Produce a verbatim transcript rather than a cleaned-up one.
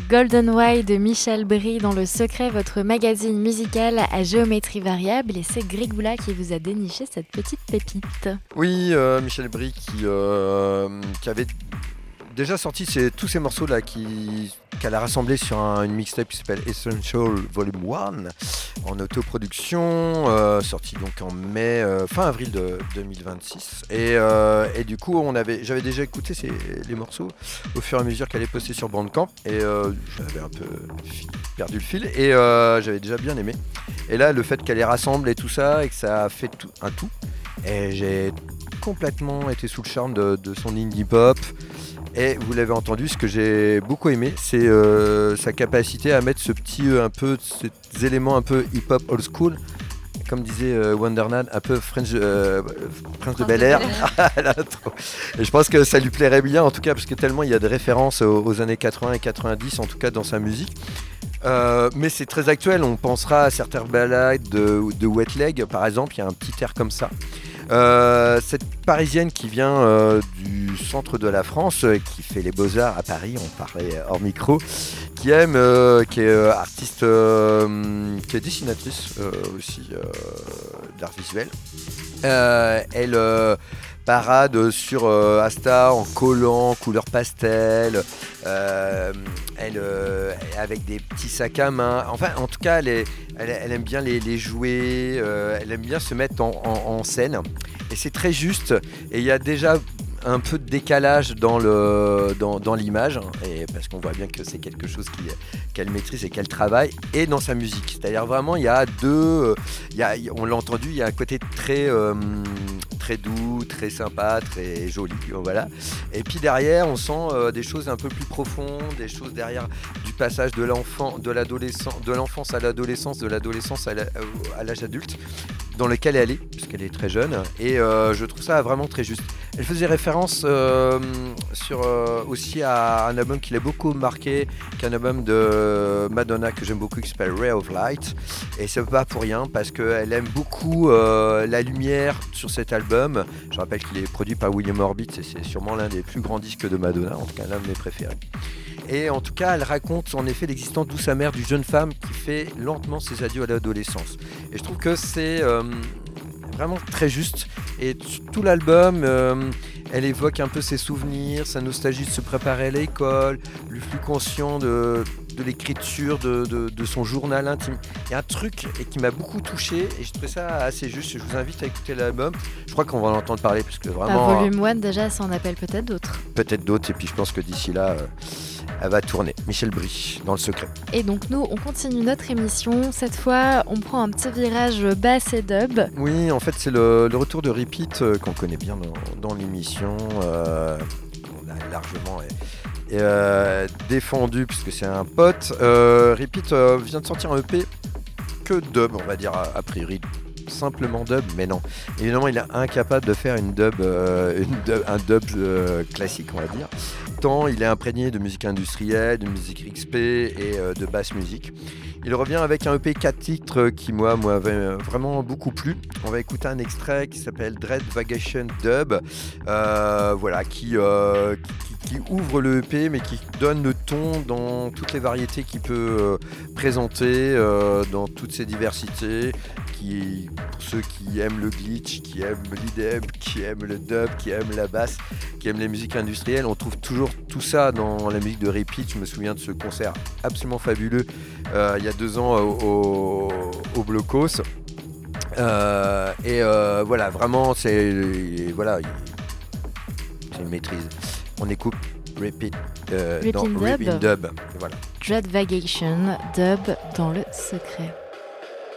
Golden Why de Michel Brie dans Le Secret, votre magazine musical à géométrie variable. Et c'est Grigoula qui vous a déniché cette petite pépite. Oui, euh, Michel Brie qui, euh, qui avait déjà sorti ses, tous ces morceaux là qui, qu'elle a rassemblés sur un, une mixtape qui s'appelle Essential Volume un en autoproduction, euh, sorti donc en mai, euh, fin avril de deux mille vingt-six. Et, euh, et du coup, on avait, j'avais déjà écouté ces, les morceaux au fur et à mesure qu'elle est postée sur Bandcamp. Et euh, j'avais un peu perdu le fil et euh, j'avais déjà bien aimé. Et là, le fait qu'elle les rassemble et tout ça, et que ça a fait tout, un tout, et j'ai complètement été sous le charme de, de son indie pop. Et vous l'avez entendu, ce que j'ai beaucoup aimé, c'est euh, sa capacité à mettre ce petit, euh, un peu, ces éléments un peu hip-hop old school, comme disait euh, Wonderland, un peu French, euh, Prince de Bel-Air. Et je pense que ça lui plairait bien, en tout cas, parce que tellement il y a de références aux, aux années quatre-vingts et quatre-vingt-dix, en tout cas dans sa musique. Euh, mais c'est très actuel, on pensera à certaines ballades de, de Wet Leg, par exemple, il y a un petit air comme ça. Euh, cette parisienne qui vient euh, du centre de la France, euh, qui fait les beaux-arts à Paris, on parlait hors micro, qui aime, euh, qui est euh, artiste, euh, qui est dessinatrice euh, aussi euh, d'art visuel. Euh, elle euh, parade sur euh, Asta en collant, couleur pastel, euh, elle, euh, avec des petits sacs à main. Enfin, en tout cas, elle, est, elle, elle aime bien les, les jouer, euh, elle aime bien se mettre en, en, en scène. Et c'est très juste. Et il y a déjà un peu de décalage dans, le, dans, dans l'image, et parce qu'on voit bien que c'est quelque chose qui, qu'elle maîtrise et qu'elle travaille, et dans sa musique. C'est-à-dire vraiment, il y a deux... Il y a, on l'a entendu, il y a un côté très, euh, très doux, très sympa, très joli, voilà. Et puis derrière, on sent euh, des choses un peu plus profondes, des choses derrière du passage de l'enfant, de l'adolescent, de l'enfance à l'adolescence, de l'adolescence à, la, à l'âge adulte, dans lequel elle est, puisqu'elle est très jeune, et euh, je trouve ça vraiment très juste. Elle faisait référence euh, sur, euh, aussi à un album qui l'a beaucoup marqué, qui est un album de Madonna que j'aime beaucoup, qui s'appelle Ray of Light, et c'est pas pour rien, parce qu'elle aime beaucoup euh, la lumière sur cet album. Je rappelle qu'il est produit par William Orbit, et c'est sûrement l'un des plus grands disques de Madonna, en tout cas l'un de mes préférés. Et en tout cas, elle raconte en effet l'existence douce amère d'une jeune femme qui fait lentement ses adieux à l'adolescence. Et je trouve que c'est euh, vraiment très juste. Et tout l'album, euh, elle évoque un peu ses souvenirs, sa nostalgie de se préparer à l'école, le flux conscient de, de l'écriture de, de, de son journal intime. Il y a un truc qui m'a beaucoup touché et je trouvais ça assez juste. Je vous invite à écouter l'album. Je crois qu'on va en entendre parler parce que vraiment... Bah, volume un déjà, ça en appelle peut-être d'autres. Peut-être d'autres, et puis je pense que d'ici là... Euh, elle va tourner. Michel Brie, dans Le Secret. Et donc nous, on continue notre émission. Cette fois, on prend un petit virage bass et dub. Oui, en fait, c'est le, le retour de Repeat euh, qu'on connaît bien dans, dans l'émission. Euh, on a largement et, et, euh, défendu puisque c'est un pote. Euh, Repeat euh, vient de sortir un E P que dub, on va dire a, a priori. Simplement dub, mais non. Évidemment, il est incapable de faire une dub, euh, une dub un dub euh, classique, on va dire. Tant il est imprégné de musique industrielle, de musique X P et euh, de basse musique. Il revient avec un E P quatre titres qui, moi, m'avait vraiment beaucoup plu. On va écouter un extrait qui s'appelle Dread Vagation Dub, euh, voilà, qui, euh, qui, qui ouvre le E P, mais qui donne le ton dans toutes les variétés qu'il peut euh, présenter, euh, dans toutes ses diversités. Qui, pour ceux qui aiment le glitch, qui aiment l'E D M, qui aiment le dub, qui aiment la basse, qui aiment les musiques industrielles, on trouve toujours tout ça dans la musique de Repeat. Je me souviens de ce concert absolument fabuleux euh, il y a deux ans au, au Blocos. Euh, et euh, voilà, vraiment, c'est voilà, c'est une maîtrise. On écoute Repeat euh, dans Repeat Dub. Dub. Voilà. Dread Vagation Dub dans Le Secret.